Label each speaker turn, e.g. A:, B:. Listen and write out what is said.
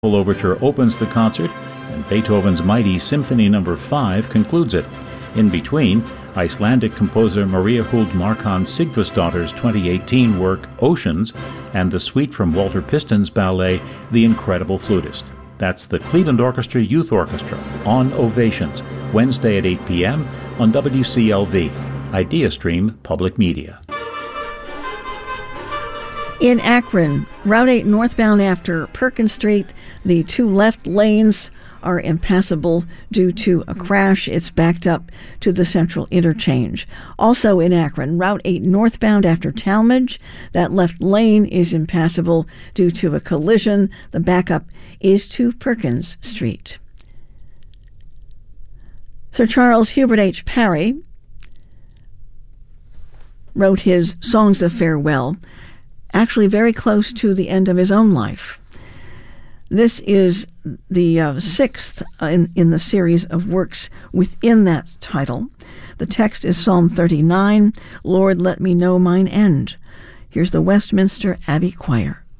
A: Overture opens the concert, and Beethoven's mighty Symphony No. 5 concludes it. In between, Icelandic composer Maria Huld Markan Sigfusdóttir's 2018 work Oceans and the suite from Walter Piston's ballet The Incredible Flutist. That's the Cleveland Orchestra Youth Orchestra on Ovations, Wednesday at 8 p.m. on WCLV, IdeaStream Public Media.
B: In Akron, Route 8 northbound after Perkins Street, the two left lanes are impassable due to a crash. It's backed up to the central interchange. Also in Akron, Route 8 northbound after Talmadge, that left lane is impassable due to a collision. The backup is to Perkins Street. Sir Charles Hubert H. Parry wrote his Songs of Farewell, actually very close to the end of his own life. This is the sixth in the series of works within that title. The text is Psalm 39, Lord, let me know mine end. Here's the Westminster Abbey Choir.